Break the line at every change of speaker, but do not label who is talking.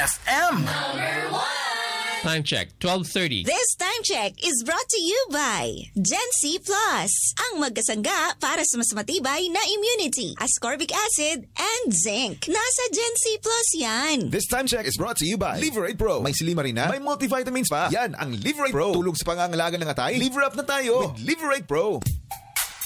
FM.
Time check, 12:30.
This time check is brought to you by Gen C Plus, ang magkasangga para sa mas matibay na immunity, ascorbic acid, and zinc. Nasa Gen C Plus yan.
This time check is brought to you by Liverate Pro. May silimarina, may multivitamins pa. Yan ang Liverate Pro. Tulog sa pangangalaga ng atay. Liver up na tayo with Liverate Pro.